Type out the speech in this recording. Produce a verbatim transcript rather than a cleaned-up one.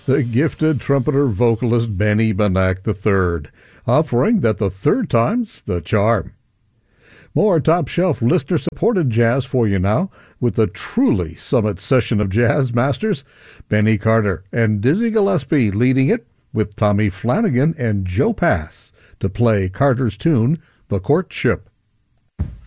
the gifted trumpeter vocalist Benny Bannack the third, offering that the third time's the charm. More top-shelf listener-supported jazz for you now with the truly summit session of jazz masters, Benny Carter and Dizzy Gillespie leading it with Tommy Flanagan and Joe Pass to play Carter's tune, The Courtship.